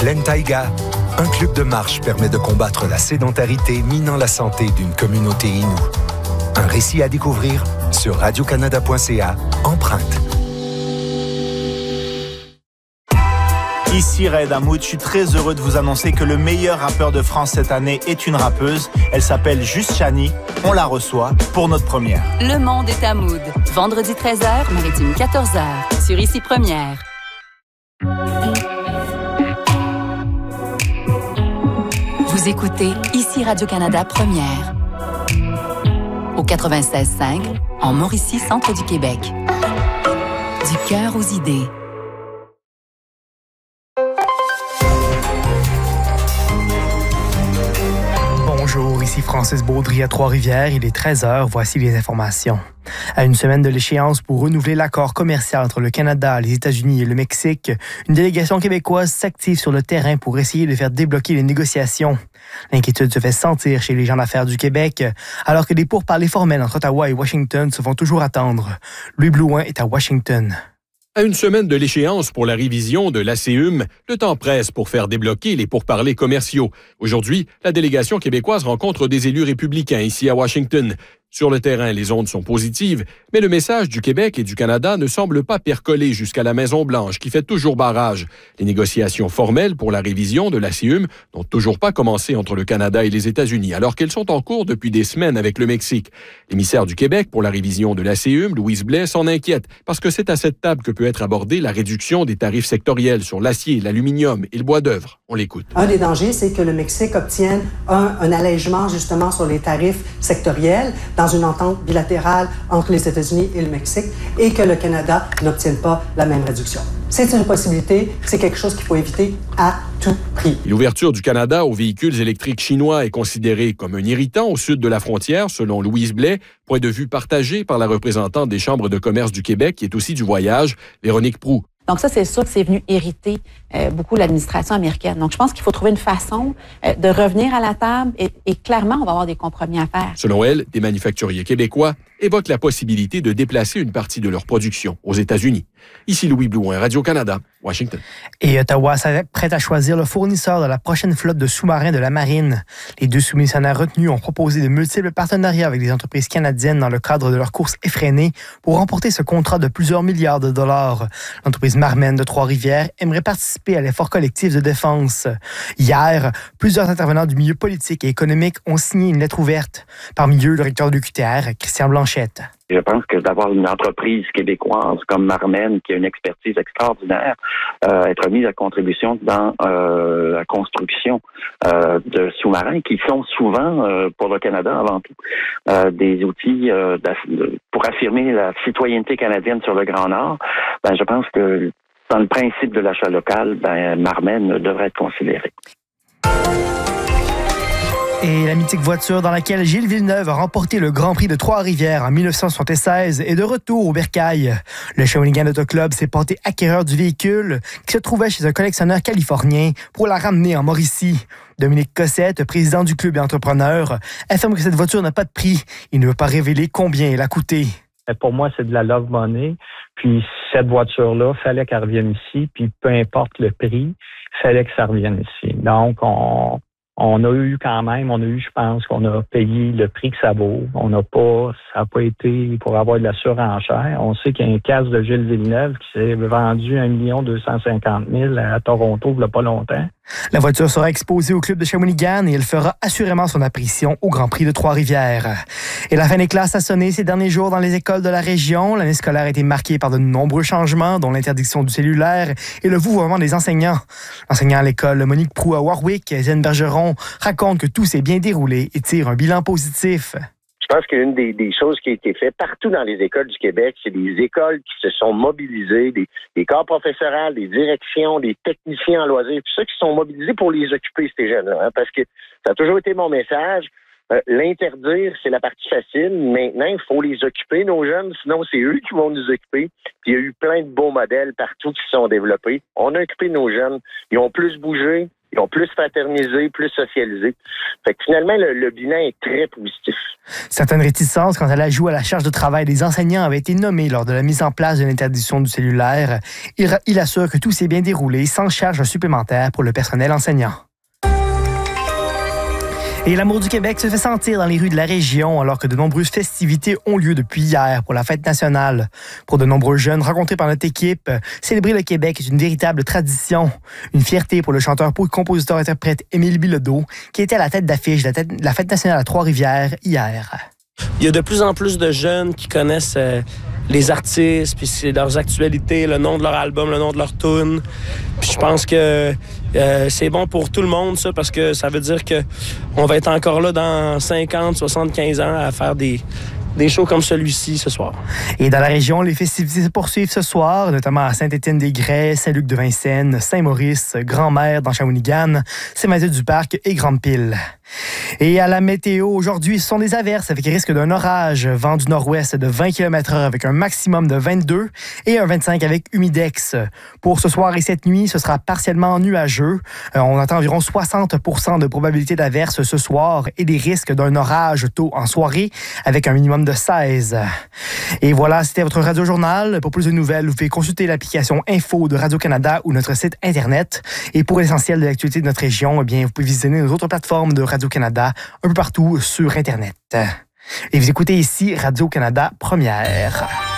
Avec l'Entaiga, un club de marche permet de combattre la sédentarité minant la santé d'une communauté inoue. Un récit à découvrir sur radiocanada.ca, Empreinte. Ici Raed Hamoud, je suis très heureux de vous annoncer que le meilleur rappeur de France cette année est une rappeuse. Elle s'appelle Juste Chani. On la reçoit pour notre première. Le monde est à Mood. Vendredi 13h, Maritime 14h, sur Ici Première. Vous écoutez Ici Radio-Canada Première. Au 96.5, en Mauricie, centre du Québec. Du cœur aux idées. Bonjour, ici Francis Baudry à Trois-Rivières. Il est 13h. Voici les informations. À une semaine de l'échéance pour renouveler l'accord commercial entre le Canada, les États-Unis et le Mexique, une délégation québécoise s'active sur le terrain pour essayer de faire débloquer les négociations. L'inquiétude se fait sentir chez les gens d'affaires du Québec, alors que des pourparlers formels entre Ottawa et Washington se font toujours attendre. Louis Blouin est à Washington. À une semaine de l'échéance pour la révision de l'ACUM, le temps presse pour faire débloquer les pourparlers commerciaux. Aujourd'hui, la délégation québécoise rencontre des élus républicains ici à Washington. Sur le terrain, les ondes sont positives, mais le message du Québec et du Canada ne semble pas percoler jusqu'à la Maison-Blanche, qui fait toujours barrage. Les négociations formelles pour la révision de l'ACUM n'ont toujours pas commencé entre le Canada et les États-Unis, alors qu'elles sont en cours depuis des semaines avec le Mexique. L'émissaire du Québec pour la révision de l'ACUM, Louise Blais, s'en inquiète, parce que c'est à cette table que peut être abordée la réduction des tarifs sectoriels sur l'acier, l'aluminium et le bois d'œuvre. On l'écoute. Un des dangers, c'est que le Mexique obtienne un allègement justement sur les tarifs sectoriels dans une entente bilatérale entre les États-Unis et le Mexique et que le Canada n'obtienne pas la même réduction. C'est une possibilité, c'est quelque chose qu'il faut éviter à tout prix. L'ouverture du Canada aux véhicules électriques chinois est considérée comme un irritant au sud de la frontière, selon Louise Blais, point de vue partagé par la représentante des chambres de commerce du Québec, qui est aussi du voyage, Véronique Proulx. Donc ça, c'est sûr que c'est venu irriter beaucoup l'administration américaine. Donc je pense qu'il faut trouver une façon de revenir à la table et clairement, on va avoir des compromis à faire. Selon elle, des manufacturiers québécois évoquent la possibilité de déplacer une partie de leur production aux États-Unis. Ici Louis Blouin, Radio-Canada, Washington. Et Ottawa s'est prête à choisir le fournisseur de la prochaine flotte de sous-marins de la Marine. Les deux soumissionnaires retenus ont proposé de multiples partenariats avec des entreprises canadiennes dans le cadre de leur course effrénée pour remporter ce contrat de plusieurs milliards de dollars. L'entreprise Marmen de Trois-Rivières aimerait participer à l'effort collectif de défense. Hier, plusieurs intervenants du milieu politique et économique ont signé une lettre ouverte. Parmi eux, le recteur de l'UQTR, Christian Blanchette. Je pense que d'avoir une entreprise québécoise comme Marmen, qui a une expertise extraordinaire, être mise à contribution dans la construction de sous-marins qui sont souvent, pour le Canada avant tout, des outils pour affirmer la citoyenneté canadienne sur le Grand Nord, je pense que dans le principe de l'achat local, Marmen devrait être considéré. Et la mythique voiture dans laquelle Gilles Villeneuve a remporté le Grand Prix de Trois-Rivières en 1976 est de retour au bercail. Le Shawinigan Auto Club s'est porté acquéreur du véhicule qui se trouvait chez un collectionneur californien pour la ramener en Mauricie. Dominique Cossette, président du club et entrepreneur, affirme que cette voiture n'a pas de prix. Il ne veut pas révéler combien elle a coûté. Pour moi, c'est de la love money. Puis cette voiture-là, fallait qu'elle revienne ici. Puis peu importe le prix, fallait que ça revienne ici. Donc, on a eu, je pense qu'on a payé le prix que ça vaut. Ça n'a pas été pour avoir de la surenchère. On sait qu'il y a un casque de Gilles Villeneuve qui s'est vendu 1 250 000 à Toronto il n'y a pas longtemps. La voiture sera exposée au club de Shawinigan et elle fera assurément son apparition au Grand Prix de Trois-Rivières. Et la fin des classes a sonné ces derniers jours dans les écoles de la région. L'année scolaire a été marquée par de nombreux changements, dont l'interdiction du cellulaire et le vouvoiement des enseignants. L'enseignant à l'école Monique Proulx à Warwick, Étienne Bergeron, raconte que tout s'est bien déroulé et tire un bilan positif. Je pense qu'une des choses qui a été faite partout dans les écoles du Québec, c'est des écoles qui se sont mobilisées, des corps professoraux, des directions, des techniciens en loisirs, tout ça qui sont mobilisés pour les occuper, ces jeunes-là. Parce que ça a toujours été mon message. L'interdire, c'est la partie facile. Maintenant, il faut les occuper, nos jeunes, sinon c'est eux qui vont nous occuper. Puis il y a eu plein de beaux modèles partout qui se sont développés. On a occupé nos jeunes. Ils ont plus bougé. Ils ont plus fraternisé, plus socialisé. Fait que finalement, le bilan est très positif. Certaines réticences quant à l'ajout à la charge de travail des enseignants avaient été nommées lors de la mise en place de l'interdiction du cellulaire. Il assure que tout s'est bien déroulé sans charge supplémentaire pour le personnel enseignant. Et l'amour du Québec se fait sentir dans les rues de la région alors que de nombreuses festivités ont lieu depuis hier pour la fête nationale. Pour de nombreux jeunes rencontrés par notre équipe, célébrer le Québec est une véritable tradition. Une fierté pour le chanteur, compositeur-interprète Émile Bilodeau, qui était à la tête d'affiche de la fête nationale à Trois-Rivières hier. Il y a de plus en plus de jeunes qui connaissent les artistes, puis leurs actualités, le nom de leur album, le nom de leur tune. Puis je pense que c'est bon pour tout le monde, ça, parce que ça veut dire qu'on va être encore là dans 50, 75 ans à faire des shows comme celui-ci ce soir. Et dans la région, les festivités se poursuivent ce soir, notamment à Saint-Étienne-des-Grès, Saint-Luc-de-Vincennes, Saint-Maurice, Grand-Mère dans Shawinigan, Saint-Mathieu-du-Parc et Grande-Pile. Et à la météo, aujourd'hui, ce sont des averses avec risque d'un orage, vent du nord-ouest de 20 km/h avec un maximum de 22 et un 25 avec humidex. Pour ce soir et cette nuit, ce sera partiellement nuageux. On attend environ 60% de probabilité d'averse ce soir et des risques d'un orage tôt en soirée avec un minimum de 16. Et voilà, c'était votre Radio-Journal. Pour plus de nouvelles, vous pouvez consulter l'application Info de Radio-Canada ou notre site Internet. Et pour l'essentiel de l'actualité de notre région, eh bien, vous pouvez visiter nos autres plateformes de Radio-Canada un peu partout sur Internet. Et vous écoutez ici Radio-Canada Première.